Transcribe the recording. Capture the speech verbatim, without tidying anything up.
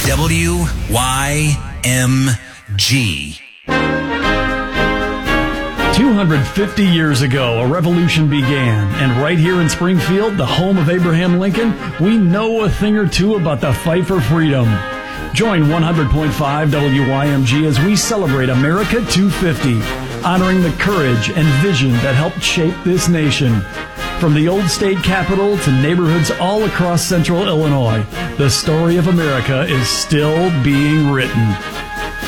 W Y M G. two hundred fifty years ago, a revolution began, and right here in Springfield, the home of Abraham Lincoln, we know a thing or two about the fight for freedom. Join one hundred point five W Y M G as we celebrate America two fifty, honoring the courage and vision that helped shape this nation. From the old state capitol to neighborhoods all across central Illinois, the story of America is still being written.